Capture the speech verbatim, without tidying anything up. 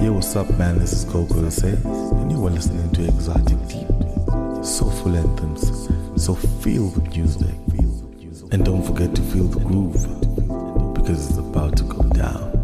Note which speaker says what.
Speaker 1: Yo, what's up, man? This is Coco to say, and you are listening to Exotic Deep, soulful anthems. So feel the music, and don't forget to feel the groove, because it's about to go down.